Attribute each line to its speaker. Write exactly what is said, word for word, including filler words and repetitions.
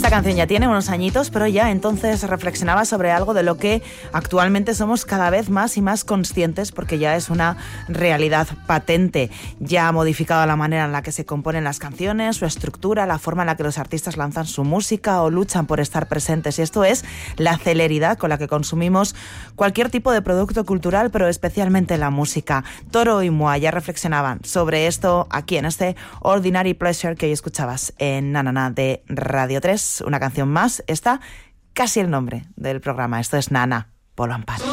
Speaker 1: Esta canción ya tiene unos añitos, pero ya entonces reflexionaba sobre algo de lo que actualmente somos cada vez más y más conscientes, porque ya es una realidad patente. Ya ha modificado la manera en la que se componen las canciones, su estructura, la forma en la que los artistas lanzan su música o luchan por estar presentes. Y esto es la celeridad con la que consumimos cualquier tipo de producto cultural, pero especialmente la música. Toro y Moi ya reflexionaban sobre esto aquí en este Ordinary Pleasure que hoy escuchabas en Na Na Na de Radio tres. Una canción más, está casi el nombre del programa. Esto es Nana, Polo Amparo.